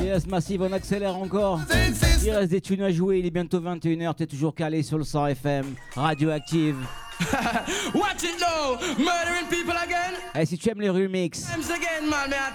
Yes, Massive, on accélère encore. Il reste des tunes à jouer, il est bientôt 21h, t'es toujours calé sur le 100 FM, Radioactive. Watch it now, murdering people again. Et si tu aimes les remixes, Times again, man, may I